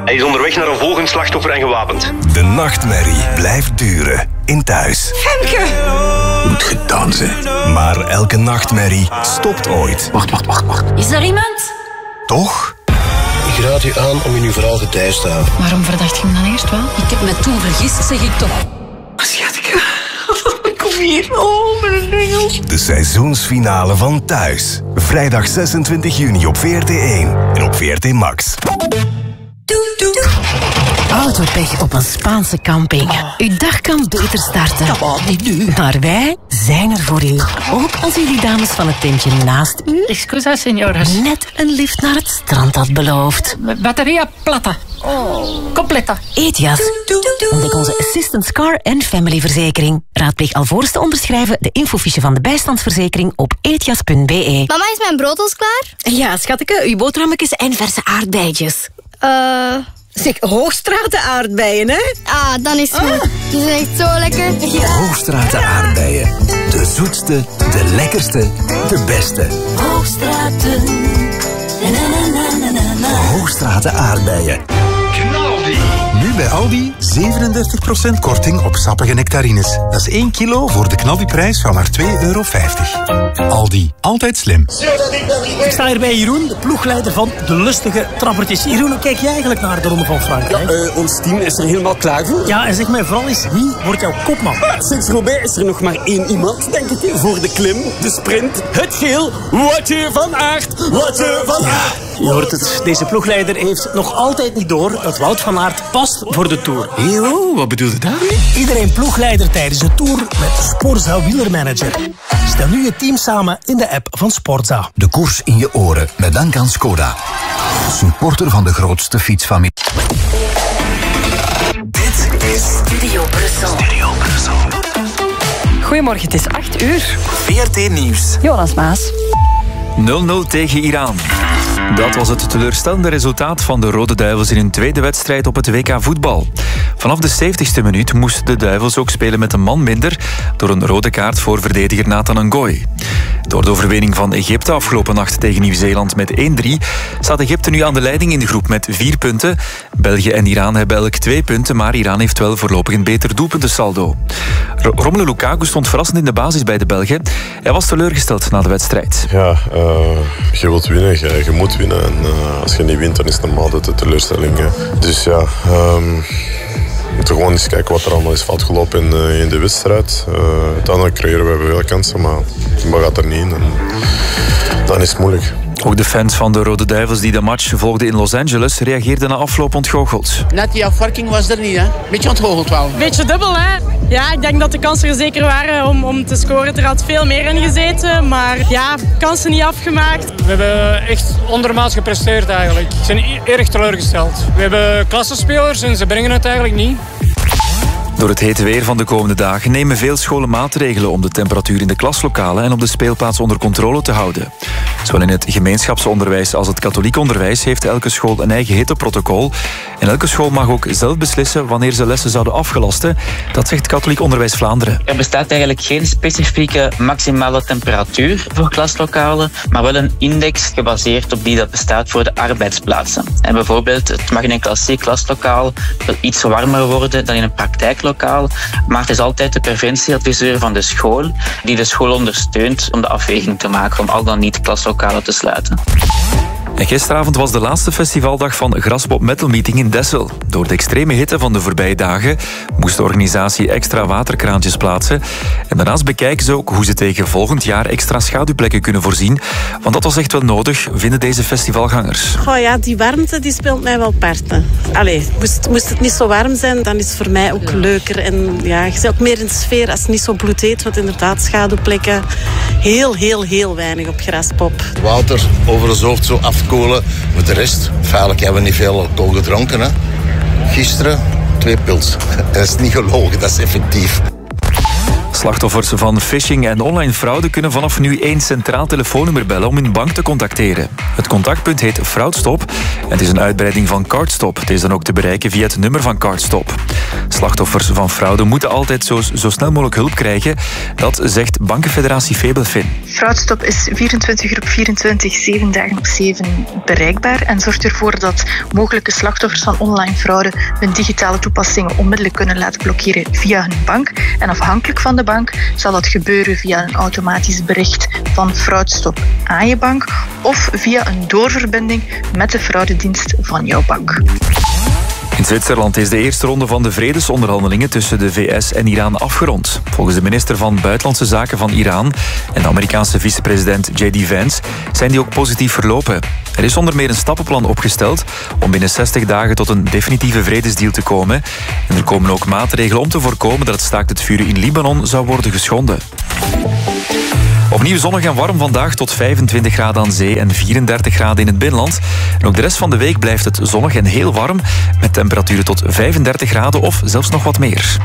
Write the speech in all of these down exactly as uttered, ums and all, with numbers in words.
Hij is onderweg naar een volgend slachtoffer en gewapend. De nachtmerrie blijft duren in Thuis. Femke! Moet gedaan zijn. Maar elke nachtmerrie stopt ooit. Wacht, wacht, wacht, wacht. Is er iemand? Toch? Ik raad u aan om in uw verhaal getijst te houden. Waarom verdacht je me dan eerst wel? Ik heb me toen vergist, zeg ik toch. Schatje, kom hier. Oh, mijn engel. De seizoensfinale van Thuis. Vrijdag zesentwintig juni op V R T één en op V R T Max. Autopech op een Spaanse camping. Uw dag kan beter starten. Niet nu. Maar wij zijn er voor u. Ook als u die dames van het tentje naast u Excusa, señoras. net een lift naar het strand had beloofd. Batteria plata. Oh. Completa. Ethias. Ontdek onze Assistance Car en Family verzekering. Raadpleeg alvorens te onderschrijven de infofiche van de bijstandsverzekering op ethias punt b e. Mama, is mijn brood al klaar? Ja, schatje, uw boterhammetjes en verse aardbeidjes. Eh... Zeg, Hoogstraten aardbeien, hè? Ah, dan is het goed. Die zijn echt zo lekker. Hoogstraten aardbeien. De zoetste, de lekkerste, de beste. Hoogstraten. Hoogstraten aardbeien. Nu bij Aldi zevenendertig procent korting op sappige nectarines. Dat is één kilo voor de knaldiprijs van maar twee euro vijftig. Aldi, altijd slim. Ik sta hier bij Jeroen, de ploegleider van de lustige trappertjes. Jeroen, hoe kijk jij eigenlijk naar de Ronde van Frankrijk? Ja, uh, ons team is er helemaal klaar voor. Ja, en zeg mij vooral eens, wie wordt jouw kopman? Sinds Roubaix is er nog maar één iemand, denk ik, voor de klim, de sprint, het geel. Woutje van Aert, Woutje van Aert. Je hoort het, deze ploegleider heeft nog altijd niet door dat Wout van Aert past voor de Tour. Yo, wat bedoel je daarmee? Iedereen ploegleider tijdens de Tour met Sporza Wielermanager. Stel nu je team samen in de app van Sporza. De koers in je oren met dank aan Skoda. Supporter van de grootste fietsfamilie. Dit is Studio Brussel. Studio Brussel. Goedemorgen, het is acht uur. V R T Nieuws. Jonas Maas. nul nul tegen Iran. Dat was het teleurstellende resultaat van de Rode Duivels in hun tweede wedstrijd op het W K voetbal. Vanaf de zeventigste minuut moesten de Duivels ook spelen met een man minder door een rode kaart voor verdediger Nathan Ngoy. Door de overwinning van Egypte afgelopen nacht tegen Nieuw-Zeeland met één drie staat Egypte nu aan de leiding in de groep met vier punten. België en Iran hebben elk twee punten, maar Iran heeft wel voorlopig een beter doelpuntensaldo. Romelu Lukaku stond verrassend in de basis bij de Belgen. Hij was teleurgesteld na de wedstrijd. Ja, uh, je wilt winnen, je, je moet winnen. En uh, als je niet wint, dan is het normaal dat de teleurstelling. Hè. Dus ja, um, we moeten gewoon eens kijken wat er allemaal is fout gelopen in, uh, in de wedstrijd. Uh, uiteindelijk creëren we wel kansen, maar we gaat er niet in. En dan is het moeilijk. Ook de fans van de Rode Duivels die de match volgden in Los Angeles reageerden na afloop ontgoocheld. Net die afwerking was er niet, hè? Beetje ontgoocheld wel. Beetje dubbel, hè? Ja, ik denk dat de kansen er zeker waren om, om te scoren. Er had veel meer in gezeten, maar ja, kansen niet afgemaakt. We hebben echt ondermaats gepresteerd eigenlijk. We zijn erg teleurgesteld. We hebben klassenspelers en ze brengen het eigenlijk niet. Door het hete weer van de komende dagen nemen veel scholen maatregelen om de temperatuur in de klaslokalen en op de speelplaats onder controle te houden. Zowel in het gemeenschapsonderwijs als het katholiek onderwijs heeft elke school een eigen hitteprotocol. En elke school mag ook zelf beslissen wanneer ze lessen zouden afgelasten. Dat zegt Katholiek Onderwijs Vlaanderen. Er bestaat eigenlijk geen specifieke maximale temperatuur voor klaslokalen, maar wel een index gebaseerd op die dat bestaat voor de arbeidsplaatsen. En bijvoorbeeld, het mag in een klassiek klaslokaal wel iets warmer worden dan in een praktijklokaal, maar het is altijd de preventieadviseur van de school die de school ondersteunt om de afweging te maken om al dan niet klaslokalen te sluiten. En gisteravond was de laatste festivaldag van Graspop Metal Meeting in Dessel. Door de extreme hitte van de voorbije dagen moest de organisatie extra waterkraantjes plaatsen. En daarnaast bekijken ze ook hoe ze tegen volgend jaar extra schaduwplekken kunnen voorzien. Want dat was echt wel nodig, vinden deze festivalgangers. Goh ja, die warmte die speelt mij wel parten. Allee, moest, moest het niet zo warm zijn, dan is het voor mij ook leuker. En ja, je zit ook meer in de sfeer als het niet zo bloedheet. Want inderdaad, schaduwplekken, heel, heel, heel weinig op Graspop. Water over het hoofd zo af. Kolen. Met de rest, feitelijk hebben we niet veel alcohol gedronken. Hè. Gisteren twee pils. Dat is niet gelogen, dat is effectief. Slachtoffers van phishing en online fraude kunnen vanaf nu één centraal telefoonnummer bellen om hun bank te contacteren. Het contactpunt heet Fraudstop en het is een uitbreiding van Cardstop. Het is dan ook te bereiken via het nummer van Cardstop. Slachtoffers van fraude moeten altijd zo, zo snel mogelijk hulp krijgen. Dat zegt Bankenfederatie Febelfin. Fraudstop is vierentwintig uur op vierentwintig, zeven dagen op zeven bereikbaar en zorgt ervoor dat mogelijke slachtoffers van online fraude hun digitale toepassingen onmiddellijk kunnen laten blokkeren via hun bank. En afhankelijk van de bank zal dat gebeuren via een automatisch bericht van Fraudstop aan je bank of via een doorverbinding met de fraudedienst van jouw bank. In Zwitserland is de eerste ronde van de vredesonderhandelingen tussen de V S en Iran afgerond. Volgens de minister van Buitenlandse Zaken van Iran en de Amerikaanse vicepresident J D Vance zijn die ook positief verlopen. Er is onder meer een stappenplan opgesteld om binnen zestig dagen tot een definitieve vredesdeal te komen. En er komen ook maatregelen om te voorkomen dat het staakt het vuren in Libanon zou worden geschonden. Opnieuw zonnig en warm vandaag tot vijfentwintig graden aan zee en vierendertig graden in het binnenland. En ook de rest van de week blijft het zonnig en heel warm met temperaturen tot vijfendertig graden of zelfs nog wat meer.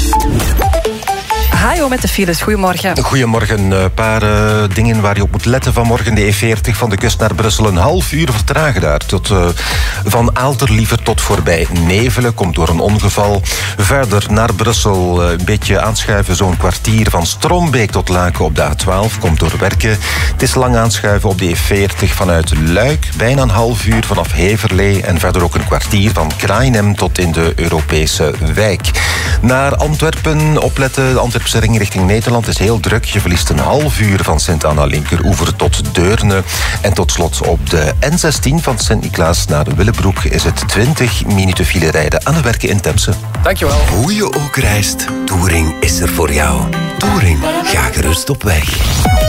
Hajo met de files, goedemorgen. Goedemorgen, een paar uh, dingen waar je op moet letten vanmorgen. De E veertig van de kust naar Brussel, een half uur vertragen daar. Tot, uh, van Aalterliever tot voorbij Nevelen, komt door een ongeval. Verder naar Brussel, uh, een beetje aanschuiven, zo'n kwartier van Strombeek tot Laken op de A twaalf, komt door Werken. Het is lang aanschuiven op de E veertig vanuit Luik, bijna een half uur vanaf Heverlee en verder ook een kwartier van Krainem tot in de Europese wijk. Naar Antwerpen, opletten, de Antwerpse ring richting Nederland is heel druk. Je verliest een half uur van Sint-Anna Linkeroever tot Deurne. En tot slot op de N zestien van Sint-Niklaas naar Willebroek is het twintig minuten file rijden aan het werken in Temse. Dankjewel. Hoe je ook reist, Touring is er voor jou. Touring, ga gerust op weg.